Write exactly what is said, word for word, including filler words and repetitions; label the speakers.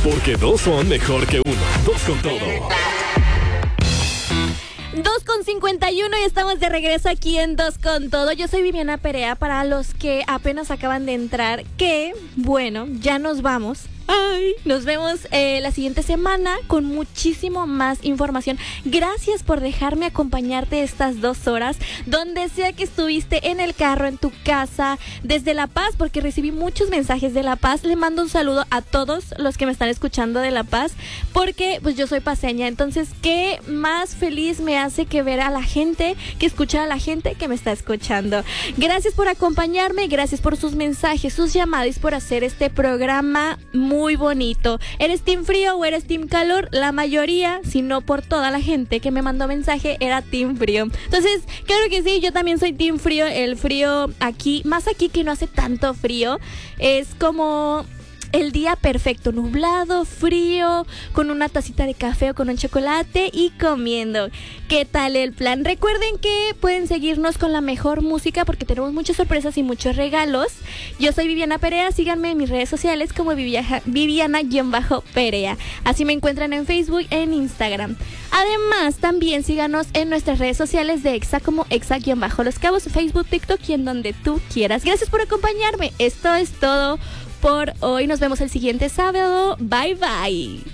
Speaker 1: Porque dos son mejor que uno. Dos con todo.
Speaker 2: dos con cincuenta y uno y estamos de regreso aquí en Dos con Todo. Yo soy Viviana Perea, para los que apenas acaban de entrar, que, bueno, ya nos vamos. Ay, nos vemos eh, la siguiente semana con muchísimo más información. Gracias por dejarme acompañarte estas dos horas, donde sea que estuviste, en el carro, en tu casa, desde La Paz, porque recibí muchos mensajes de La Paz. Le mando un saludo a todos los que me están escuchando de La Paz, porque pues yo soy paseña, entonces qué más feliz me hace que ver a la gente, que escuchar a la gente que me está escuchando. Gracias por acompañarme, gracias por sus mensajes, sus llamadas, por hacer este programa muy muy bonito. ¿Eres team frío o eres team calor? La mayoría, si no por toda la gente que me mandó mensaje, era team frío. Entonces, claro que sí, yo también soy team frío. El frío aquí, más aquí que no hace tanto frío, es como el día perfecto, nublado, frío, con una tacita de café o con un chocolate y comiendo. ¿Qué tal el plan? Recuerden que pueden seguirnos con la mejor música porque tenemos muchas sorpresas y muchos regalos. Yo soy Viviana Perea, síganme en mis redes sociales como Viviana-Perea. Así me encuentran en Facebook e en Instagram. Además, también síganos en nuestras redes sociales de Exa como Exa-Los Cabos, Facebook, TikTok y en donde tú quieras. Gracias por acompañarme. Esto es todo por hoy. Nos vemos el siguiente sábado. Bye bye.